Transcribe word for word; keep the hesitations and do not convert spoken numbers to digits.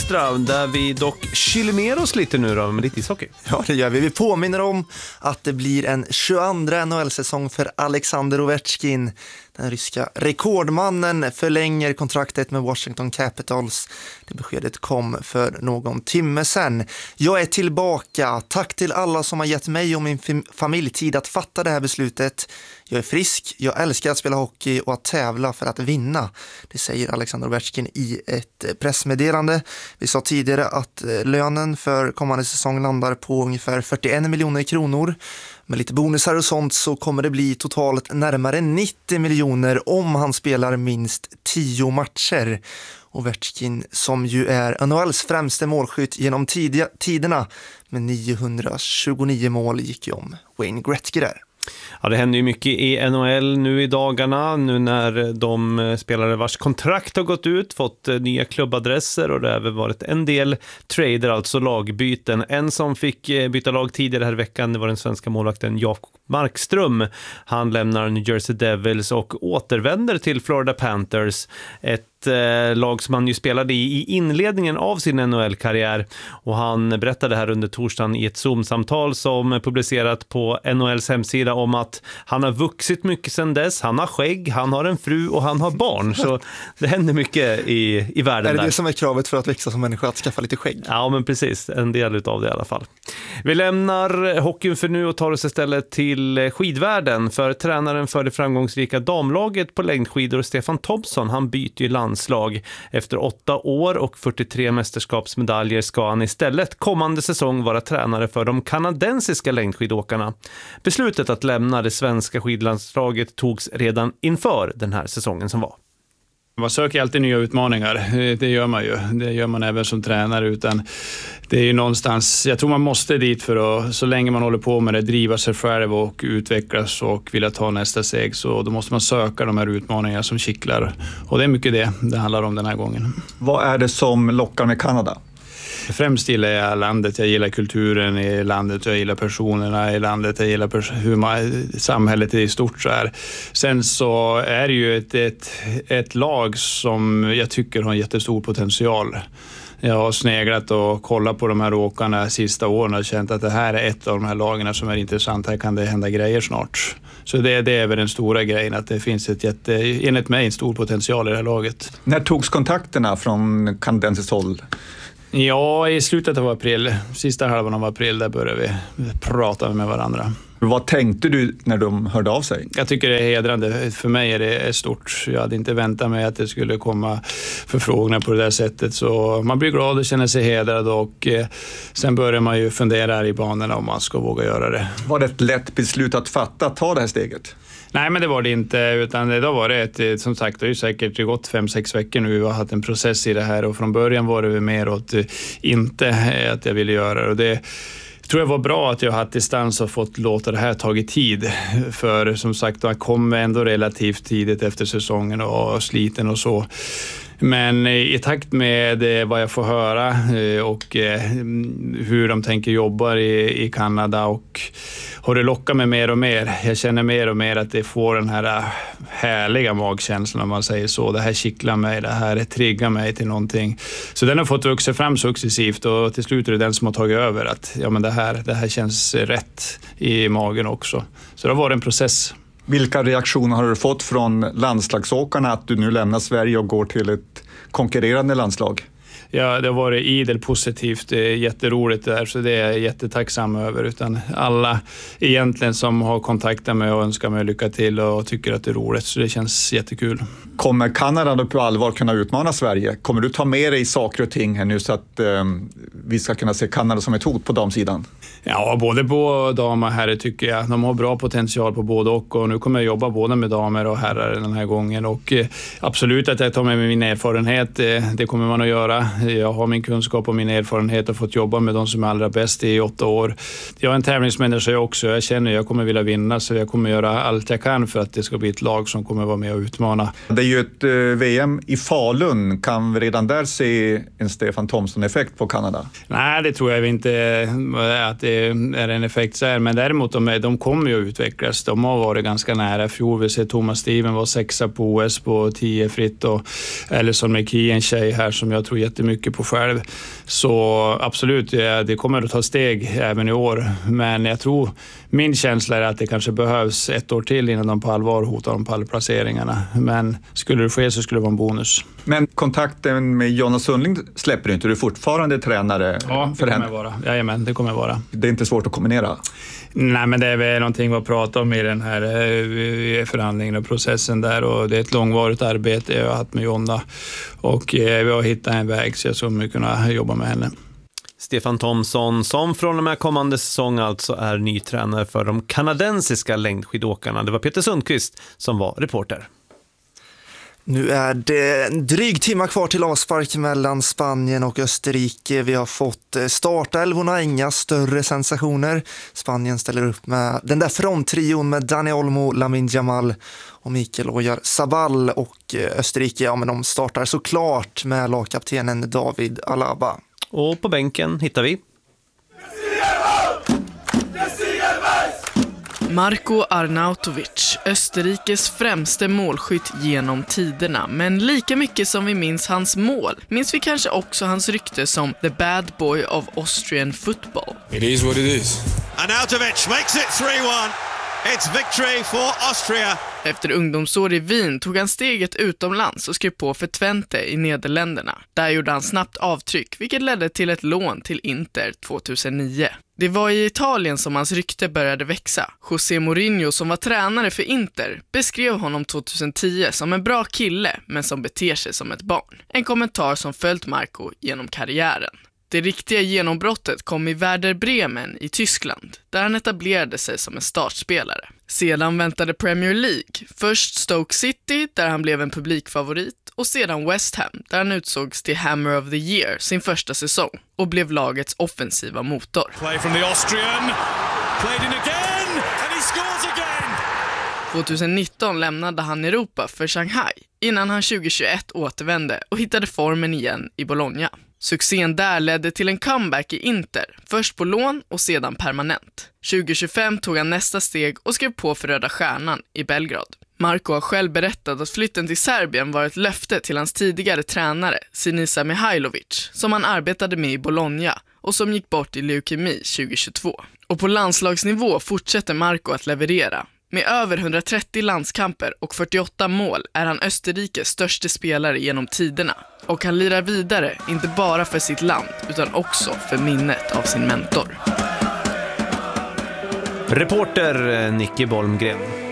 Extra, där vi dock kyler ner oss lite nu då, med lite ishockey. Ja, det gör vi. Vi påminner om att det blir en tjugoandra N H L-säsong för Alexander Ovechkin. Den ryska rekordmannen förlänger kontraktet med Washington Capitals. Det beskedet kom för någon timme sedan. Jag är tillbaka. Tack till alla som har gett mig och min familj tid att fatta det här beslutet. Jag är frisk, jag älskar att spela hockey och att tävla för att vinna. Det säger Alexander Ovechkin i ett pressmeddelande. Vi sa tidigare att lönen för kommande säsong landar på ungefär fyrtioen miljoner kronor. Med lite bonusar och sånt så kommer det bli totalt närmare nittio miljoner om han spelar minst tio matcher. Ovechkin, som ju är N H L:s främste målskytt genom tidiga tiderna med niohundratjugonio mål, gick ju om Wayne Gretzky där. Ja, det händer ju mycket i N H L nu i dagarna, nu när de spelare vars kontrakt har gått ut fått nya klubbadresser, och det har även varit en del trader, alltså lagbyten. En som fick byta lag tidigare här i veckan, det var den svenska målvakten Jakob Markström. Han lämnar New Jersey Devils och återvänder till Florida Panthers, ett lag som han ju spelade i i inledningen av sin N H L-karriär, och han berättade här under torsdagen i ett Zoom-samtal som publicerat på N H L:s hemsida om att han har vuxit mycket sedan dess, han har skägg, han har en fru och han har barn, så det händer mycket i, i världen. Är det där. Det som är kravet för att växa som människa, att skaffa lite skägg? Ja, men precis, en del av det i alla fall. Vi lämnar hockeyn för nu och tar oss istället till skidvärlden, för tränaren för det framgångsrika damlaget på längdskidor, Stefan Thompson, han byter ju landslag. Efter åtta år och fyrtiotre mästerskapsmedaljer ska han istället kommande säsong vara tränare för de kanadensiska längdskidåkarna. Beslutet att lämna det svenska skidlandslaget togs redan inför den här säsongen som var. Man söker alltid nya utmaningar, det gör man ju. Det gör man även som tränare, utan det är ju någonstans, jag tror man måste dit för att, så länge man håller på med det, driva sig själv och utvecklas och vilja ta nästa steg, så då måste man söka de här utmaningarna som kittlar. Och det är mycket det det handlar om den här gången. Vad är det som lockar med Kanada? Främst gillar jag landet, jag gillar kulturen i landet, jag gillar personerna i landet, jag gillar pers- hur man, samhället är i stort så här. Sen så är det ju ett, ett, ett lag som jag tycker har en jättestor potential. Jag har sneglat och kollat på de här åkarna sista åren och känt att det här är ett av de här lagarna som är intressant. Här kan det hända grejer snart. Så det, det är väl den stora grejen, att det finns ett jätte, enligt mig en stor potential i det här laget. När togs kontakterna från kanadensiskt håll? Ja, i slutet av april, sista halvan av april, där började vi prata med varandra. Vad tänkte du när de hörde av sig? Jag tycker det är hedrande. För mig är det stort. Jag hade inte väntat mig att det skulle komma förfrågningar på det där sättet. Så man blir glad och känner sig hedrad, och eh, sen börjar man ju fundera i banorna om man ska våga göra det. Var det ett lätt beslut att fatta, att ta det här steget? Nej, men det var det inte, utan då var det ett, som sagt, det är ju säkert gått fem, sex veckor nu. Vi har haft en process i det här, och från början var det mer åt inte att jag ville göra det. Och det tror jag var bra att jag har haft distans och fått låta det här tagit tid. För som sagt, jag kom ändå relativt tidigt efter säsongen och sliten och så. Men i takt med vad jag får höra och hur de tänker jobba i Kanada, och har det lockat mig mer och mer. Jag känner mer och mer att det får den här härliga magkänslan, om man säger så. Det här kittlar mig, det här triggar mig till någonting. Så den har fått växa fram successivt, och till slut är det den som har tagit över. Att ja, men det här, det här känns rätt i magen också. Så det var en process. Vilka reaktioner har du fått från landslagsåkarna att du nu lämnar Sverige och går till ett konkurrerande landslag? Ja, det har varit idel positivt, det är jätteroligt där, så det är jag jättetacksam över. Utan alla egentligen som har kontaktat mig och önskar mig lycka till och tycker att det är roligt, så det känns jättekul. Kommer Kanada då på allvar kunna utmana Sverige? Kommer du ta med dig saker och ting här nu så att eh, vi ska kunna se Kanada som ett hot på damsidan? Ja, både på damer och herrar tycker jag. De har bra potential på både och, och nu kommer jag jobba både med damer och herrar den här gången. Och eh, absolut att jag tar med mig min erfarenhet, eh, det kommer man att göra. Jag har min kunskap och min erfarenhet och fått jobba med de som är allra bäst i åtta år. Jag är en tävlingsmänniska också. Jag känner att jag kommer vilja vinna, så jag kommer göra allt jag kan för att det ska bli ett lag som kommer vara med och utmana. Det är ju ett eh, V M i Falun. Kan vi redan där se en Stefan Thomson-effekt på Kanada? Nej, det tror jag inte att det är en effekt så här. Men däremot de, de kommer ju att utvecklas. De har varit ganska nära. Fjol vi ser Thomas Steven var sexa på O S på tio fritt och Ellison McKee, en tjej här som jag tror jättemycket på själv. Så absolut, det kommer att ta steg även i år. Men jag tror, min känsla är att det kanske behövs ett år till innan de på allvar hotar de pallplaceringarna. Men skulle det ske så skulle det vara en bonus. Men kontakten med Jonna Sundling släpper du inte? Du är fortfarande tränare ja, det för henne? Ja, det kommer vara. Jajamän, det kommer vara. Det är inte svårt att kombinera? Nej, men det är väl någonting vi har pratat om i den här förhandlingen och processen där. Och det är ett långvarigt arbete jag har haft med Jonna. Och vi har hittat en väg så jag kommer kunna jobba med henne. Stefan Thomson, som från och med kommande säsong alltså är ny tränare för de kanadensiska längdskidåkarna. Det var Peter Sundqvist som var reporter. Nu är det en dryg timma kvar till avspark mellan Spanien och Österrike. Vi har fått startelvorna, inga större sensationer. Spanien ställer upp med den där fronttrion med Dani Olmo, Lamine Yamal och Mikael Oyarzabal. Och Österrike, ja men de startar såklart med lagkaptenen David Alaba. Och på bänken hittar vi Marko Arnautovic, Österrikes främste målskytt genom tiderna. Men lika mycket som vi minns hans mål, minns vi kanske också hans rykte som the bad boy of Austrian football. It is what it is. Arnautovic makes it three one. It's victory for Austria. Efter ungdomsår i Wien tog han steget utomlands och skrev på för Twente i Nederländerna. Där gjorde han snabbt avtryck, vilket ledde till ett lån till Inter tjugohundranio. Det var i Italien som hans rykte började växa. José Mourinho, som var tränare för Inter, beskrev honom tjugohundratio som en bra kille men som beter sig som ett barn. En kommentar som följt Marko genom karriären. Det riktiga genombrottet kom i Werder Bremen i Tyskland, där han etablerade sig som en startspelare. Sedan väntade Premier League, först Stoke City där han blev en publikfavorit och sedan West Ham där han utsågs till Hammer of the Year sin första säsong och blev lagets offensiva motor. Play from the Austrian, played in again and he scores again. tjugonitton lämnade han Europa för Shanghai innan han tjugohundratjugoett återvände och hittade formen igen i Bologna. Succén där ledde till en comeback i Inter, först på lån och sedan permanent. tjugohundratjugofem tog han nästa steg och skrev på för Röda Stjärnan i Belgrad. Marko har själv berättat att flytten till Serbien var ett löfte till hans tidigare tränare, Sinisa Mihajlovic, som han arbetade med i Bologna och som gick bort i leukemi tjugohundratjugotvå. Och på landslagsnivå fortsätter Marko att leverera. Med över hundratrettio landskamper och fyrtioåtta mål är han Österrikes största spelare genom tiderna. Och han lirar vidare, inte bara för sitt land, utan också för minnet av sin mentor. reporter Nicky Bolmgren.